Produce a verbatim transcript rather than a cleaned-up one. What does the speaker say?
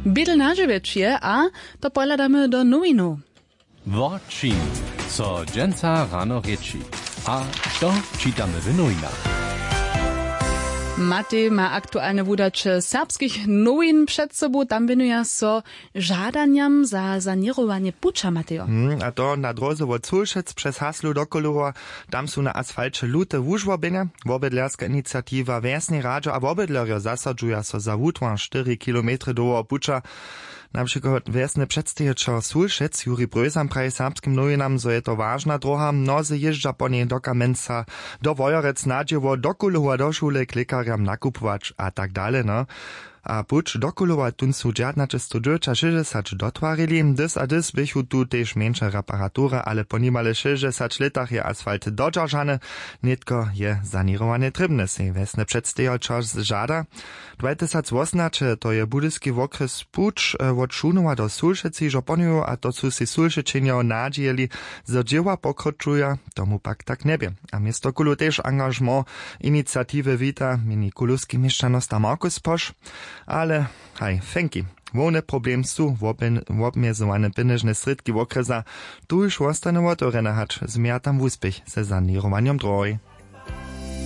Bydl na żywiecie, a to poladamy do nowinu. Wodczin, co dżęca rano rieči. A to czytamy w nowinach. Matej ma aktualne wudacze serbskich nowin przed sobą. Tam winuje so żadaniam za sanierowanie pucza, Matejo. Hmm, a to na drodze od Sulšec przez haslu do Kolora. Tam są na asfalcie lute wużłobiny. Wobydlerska inicjatywa Wiesny Radio, a wobydlerio zasadzuja so za wutwan cztery kilometry do pucza. Na przykład wiesny przedstawiciel Sulšec Juri Brösam praje serbskim nowinam, że je to ważna droga. Mnozy jeżdża po niej do Kamenca, do Wojorec, nadziewo, do Kolora, do szule, klikarjam nakupować, a tak dalej, no. A pucz do Kolora tun su dżadnače sto šeśćdziesiąt dotwarili, dys a dys bychu tu też mniejsza reparatura, ale po nimale šeśćdziesiąt latach je asfalt dodżarzany, nitko je sanirowany trybny, se wiesny przedstawiciel żada. dwa tysiące osiemnaście to je budyski okres pucz od Šunowa do Sulšeci žoponiu, a to su si Sulšečenjo nadzieli, że dzieła pokroczuje, tomu pak tak niebie. A miesto Kulu też angażment inicjatywy wita mini kuluski mieszczanosta Markus Posz, ale hej, fenki. Główny problem su obmierzowane pieniężne środki w okresa, tu już ostane otworene hać, zmija tam uspech ze sanirowaniem drogi.